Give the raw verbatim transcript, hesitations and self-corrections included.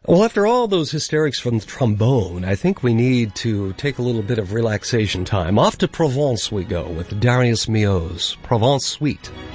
Well, after all those hysterics from the trombone, I think we need to take a little bit of relaxation time. Off to Provence we go with Darius Milhaud's Provence Suite.